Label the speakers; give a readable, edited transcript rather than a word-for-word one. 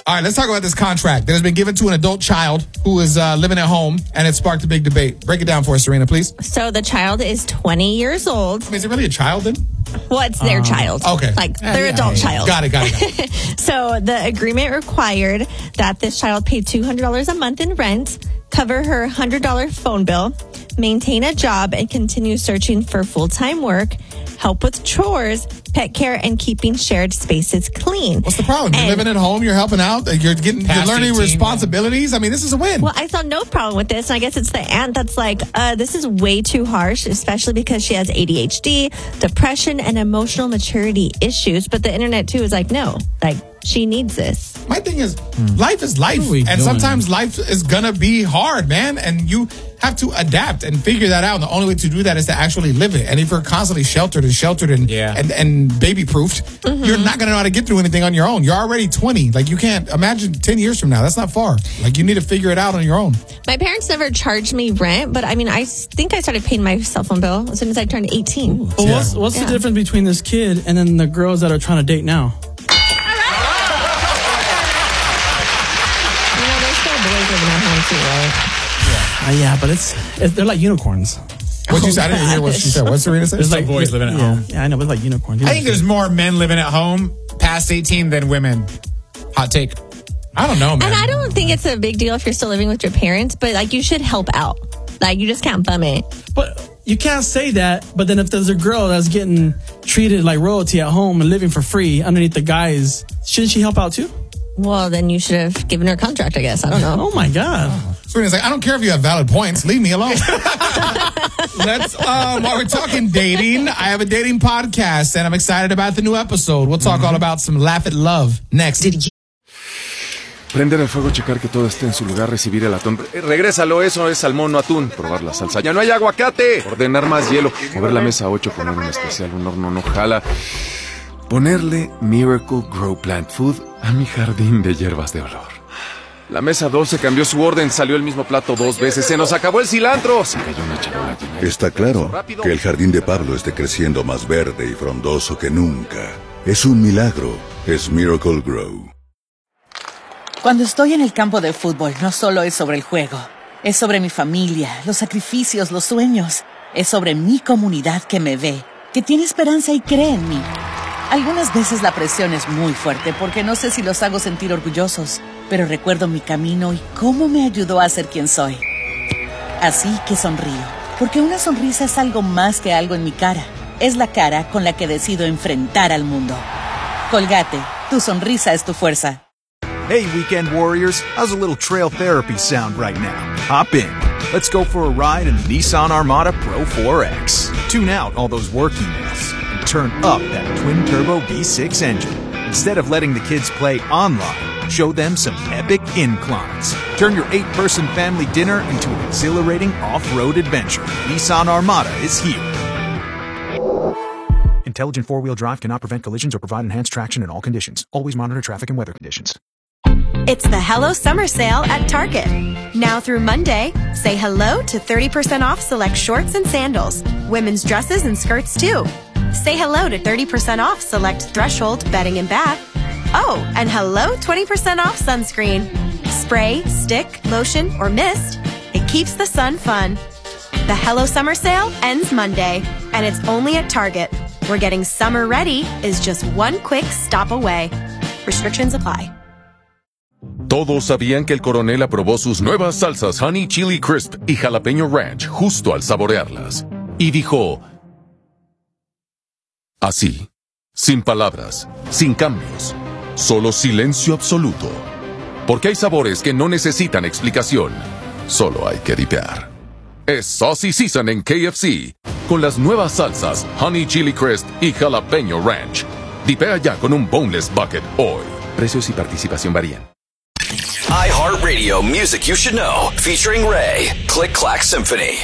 Speaker 1: All right, let's talk about this contract that has been given to an adult child who is living at home, and it sparked a big debate. Break it down for us, Serena, please.
Speaker 2: So the child is 20 years old.
Speaker 1: I mean, is it really a child then?
Speaker 2: Well, it's their child.
Speaker 1: Okay.
Speaker 2: Like their adult child.
Speaker 1: Got it.
Speaker 2: So the agreement required that this child pay $200 a month in rent, cover her $100 phone bill, maintain a job, and continue searching for full-time work, help with chores, pet care, and keeping shared spaces clean.
Speaker 1: What's the problem? You're living at home, you're helping out, you're learning responsibilities. I mean, this is a win.
Speaker 2: Well, I saw no problem with this, and I guess it's the aunt that's like, this is way too harsh, especially because she has ADHD, depression, and emotional maturity issues. But the internet, too, is like, no, like, she needs this.
Speaker 1: My thing is, life is life. And sometimes life is going to be hard, man. And you have to adapt and figure that out. And the only way to do that is to actually live it. And if you're constantly sheltered and baby-proofed, you're not going to know how to get through anything on your own. You're already 20. Like, you can't imagine 10 years from now. That's not far. Like, you need to figure it out on your own.
Speaker 2: My parents never charged me rent, but I mean, I think I started paying my cell phone bill as soon as I turned 18.
Speaker 3: Well, what's the difference between this kid and then the girls that are trying to date now? Yeah, but they're like unicorns.
Speaker 1: What'd you say? I didn't hear what she said. What Serena said?
Speaker 4: There's like boys living at home.
Speaker 3: Yeah, I know, but it's like unicorns.
Speaker 4: I think there's more men living at home past 18 than women. Hot take.
Speaker 1: I don't know, man.
Speaker 2: And I don't think it's a big deal if you're still living with your parents, but like you should help out. Like you just can't bum it.
Speaker 3: But you can't say that. But then if there's a girl that's getting treated like royalty at home and living for free underneath the guys, shouldn't she help out too?
Speaker 2: Well, then you should have given her a contract, I guess. I don't know.
Speaker 3: Oh, my God.
Speaker 1: Serena's like, I don't care if you have valid points. Leave me alone. While we're talking dating, I have a dating podcast, and I'm excited about the new episode. We'll talk all about some laugh at love next.
Speaker 5: Prender el fuego, checar que todo esté en su lugar, recibir el atún. Regrésalo, eso es salmón, no atún. Probar la salsa. ¡Ya no hay aguacate! Ordenar más hielo. Mover la mesa a 8, poner un especial, un horno no jala. Ponerle Miracle Grow Plant Food a mi jardín de hierbas de olor. La mesa 12 cambió su orden, salió el mismo plato 2 veces, se nos acabó el cilantro. Se cayó una charola llena.
Speaker 6: Está claro que el jardín de Pablo esté creciendo más verde y frondoso que nunca. Es un milagro, es Miracle Grow.
Speaker 7: Cuando estoy en el campo de fútbol, no solo es sobre el juego. Es sobre mi familia, los sacrificios, los sueños. Es sobre mi comunidad que me ve, que tiene esperanza y cree en mí. Algunas veces la presión es muy fuerte porque no sé si los hago sentir orgullosos, pero recuerdo mi camino y cómo me ayudó a ser quien soy. Así que sonrío, porque una sonrisa es algo más que algo en mi cara. Es la cara con la que decido enfrentar al mundo. Colgate, tu sonrisa es tu fuerza.
Speaker 8: Hey, weekend warriors, how's a little trail therapy sound right now? Hop in. Let's go for a ride in the Nissan Armada Pro 4X. Tune out all those work emails and turn up that twin-turbo V6 engine. Instead of letting the kids play online, show them some epic inclines. Turn your 8-person family dinner into an exhilarating off-road adventure. Nissan Armada is here. Intelligent four-wheel drive cannot prevent collisions or provide enhanced traction in all conditions. Always monitor traffic and weather conditions.
Speaker 9: It's the Hello Summer Sale at Target. Now through Monday, say hello to 30% off select shorts and sandals. Women's dresses and skirts too. Say hello to 30% off select Threshold bedding and bath. Oh, and hello 20% off sunscreen. Spray, stick, lotion, or mist. It keeps the sun fun. The Hello Summer Sale ends Monday, and it's only at Target, where getting summer ready is just one quick stop away. Restrictions apply.
Speaker 5: Todos sabían que el coronel aprobó sus nuevas salsas Honey Chili Crisp y Jalapeño Ranch justo al saborearlas. Y dijo... así, sin palabras, sin cambios, solo silencio absoluto. Porque hay sabores que no necesitan explicación, solo hay que dipear. Es Saucy Season en KFC, con las nuevas salsas Honey Chili Crisp y Jalapeño Ranch. Dipea ya con un boneless bucket hoy. Precios y participación varían.
Speaker 10: iHeartRadio Music You Should Know, featuring Ray. Click Clack Symphony.